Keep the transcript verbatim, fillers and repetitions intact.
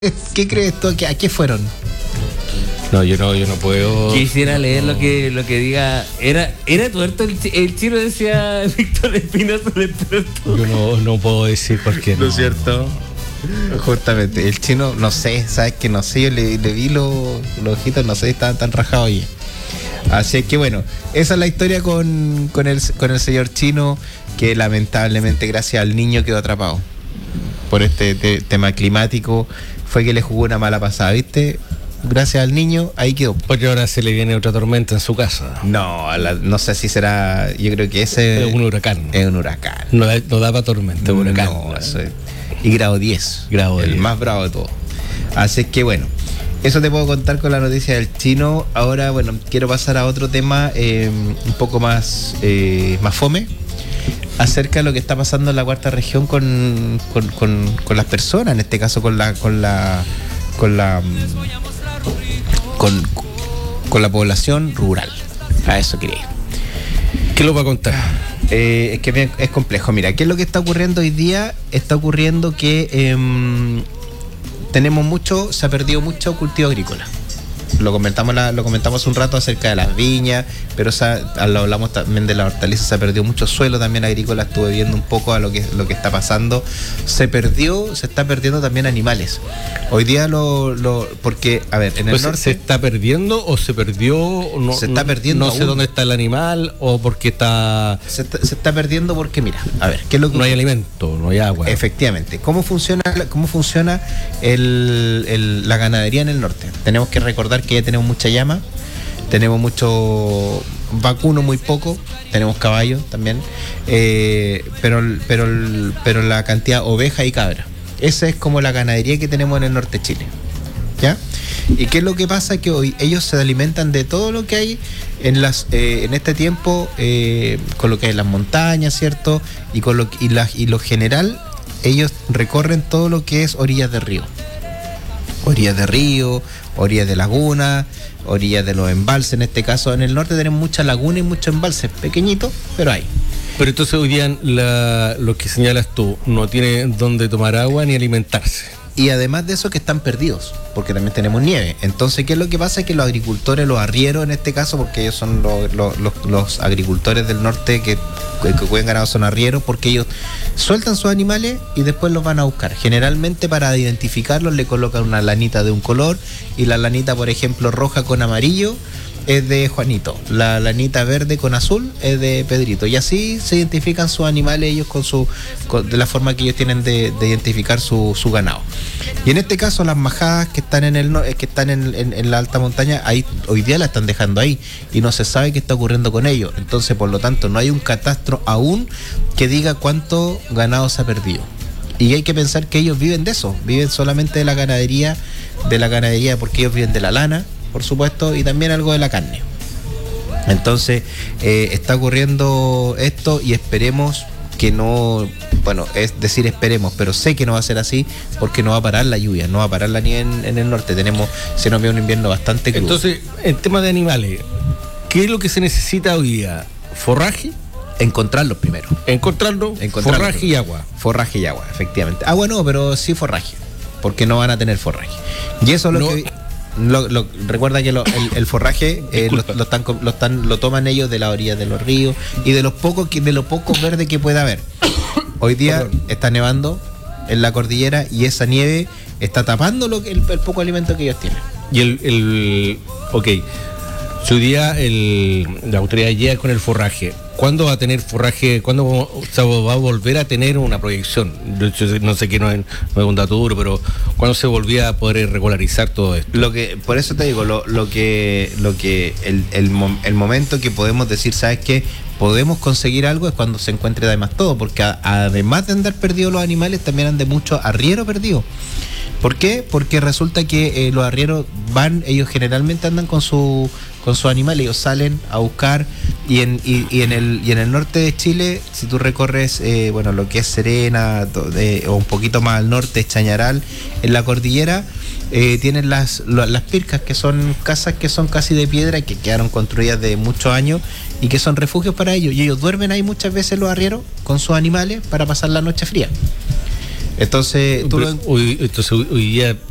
¿Qué crees tú? ¿A qué fueron? No, yo no, yo no puedo. Quisiera leer lo que lo que diga. Era era tuerto el, el chino, decía Víctor Espinosa, el experto. Yo no, no puedo decir por qué no. ¿No es cierto? Justamente, el chino, no sé, sabes que no sé, yo le, le vi los, los ojitos, no sé, estaban tan rajados ahí. Así que bueno, esa es la historia con, con, el, con el señor chino, que lamentablemente gracias al niño quedó atrapado por este te, tema climático. Fue que le jugó una mala pasada, ¿viste? Gracias al niño, ahí quedó. Porque ahora se le viene otra tormenta en su casa. No, la, no sé si será, yo creo que ese... Es un huracán. Es un huracán. No, no daba tormenta, un huracán. No, eso es, y grado diez. Grado el diez. más bravo de todo. Así que bueno, eso te puedo contar con la noticia del chino. Ahora, bueno, quiero pasar a otro tema eh, un poco más, eh, más fome, acerca de lo que está pasando en la cuarta región con, con, con, con las personas, en este caso con la con la con la con, con la población rural. A eso quería ir. ¿Qué lo va a contar? Eh, es que es complejo. Mira, ¿qué es lo que está ocurriendo hoy día? Está ocurriendo que eh, tenemos mucho, se ha perdido mucho cultivo agrícola. Lo comentamos, la, lo comentamos un rato acerca de las viñas, pero o sea, lo hablamos también de la hortaliza. Se ha perdido mucho suelo también agrícola. Estuve viendo un poco a lo que, lo que está pasando. Se perdió, se está perdiendo también animales. Hoy día lo, lo porque, a ver, en el pues norte... ¿Se está perdiendo o se perdió? No, se está perdiendo. No sé aún. dónde está el animal o porque está... Se, está... se está perdiendo porque, mira, a ver, ¿qué es lo que... No hay alimento, no hay agua. Efectivamente. ¿Cómo funciona, cómo funciona el, el, la ganadería en el norte? Tenemos que recordar que ya tenemos mucha llama, tenemos mucho vacuno, muy poco, tenemos caballos también, eh, pero, pero, pero la cantidad oveja y cabra. Esa es como la ganadería que tenemos en el norte de Chile. ¿Ya? ¿Y qué es lo que pasa? Que hoy ellos se alimentan de todo lo que hay en las eh, en este tiempo, eh, con lo que hay en las montañas, ¿cierto? Y con lo y, la, y lo general, ellos recorren todo lo que es orillas de río. Orillas de río, orillas de laguna, orillas de los embalses. En este caso, en el norte tenemos muchas lagunas y muchos embalses, pequeñitos, pero hay. Pero entonces hoy día la, lo que señalas tú, no tiene dónde tomar agua ni alimentarse. Y además de eso, que están perdidos, porque también tenemos nieve. Entonces, ¿qué es lo que pasa? Es que los agricultores, los arrieros en este caso, porque ellos son los, los, los, los agricultores del norte que, que cuidan ganado, son arrieros, porque ellos sueltan sus animales y después los van a buscar. Generalmente, para identificarlos, le colocan una lanita de un color, y la lanita, por ejemplo, roja con amarillo es de Juanito, la lanita verde con azul es de Pedrito, y así se identifican sus animales ellos con su con, de la forma que ellos tienen de, de identificar su, su ganado. Y en este caso las majadas que están en el que están en, en, en la alta montaña, ahí hoy día la están dejando ahí y no se sabe qué está ocurriendo con ellos. Entonces, por lo tanto, no hay un catastro aún que diga cuánto ganado se ha perdido. Y hay que pensar que ellos viven de eso, viven solamente de la ganadería, de la ganadería porque ellos viven de la lana, por supuesto, y también algo de la carne. Entonces, eh, está ocurriendo esto y esperemos que no, bueno, es decir esperemos, pero sé que no va a ser así porque no va a parar la lluvia, no va a parar la nieve en, en el norte. Tenemos, se nos ve un invierno bastante crudo. Entonces, en tema de animales, ¿qué es lo que se necesita hoy día? ¿Forraje? Encontrarlos primero. Encontrarlo, Encontrarlo forraje primero. y agua. Forraje y agua, efectivamente. Agua no, pero sí forraje, porque no van a tener forraje. Y eso es lo no. que... Lo, lo, recuerda que lo, el, el forraje eh, lo, lo, están, lo, están, lo toman ellos de la orilla de los ríos y de los pocos de lo poco verde que pueda haber. Hoy día Perdón. está nevando en la cordillera y esa nieve está tapando lo que, el, el poco alimento que ellos tienen. Y el, el ok, si hoy día el, la autoridad llega con el forraje, ¿cuándo va a tener forraje? ¿Cuándo o sea, va a volver a tener una proyección? Yo no sé qué, no es, no es un dato duro, pero ¿cuándo se volvía a poder regularizar todo esto? Lo que, por eso te digo, lo, lo que, lo que el, el, el momento que podemos decir, ¿sabes qué? Podemos conseguir algo es cuando se encuentre además todo, porque a, además de andar perdidos los animales, también andan muchos arrieros perdidos. ¿Por qué? Porque resulta que eh, los arrieros van, ellos generalmente andan con su con sus animales, ellos salen a buscar y en y, y en el y en el norte de Chile, si tú recorres eh, bueno, lo que es Serena eh, o un poquito más al norte, Chañaral, en la cordillera eh, tienen las las pircas, que son casas que son casi de piedra, que quedaron construidas de muchos años y que son refugios para ellos, y ellos duermen ahí muchas veces los arrieros con sus animales para pasar la noche fría. Entonces, tú Pero, lo... hoy, entonces hoy día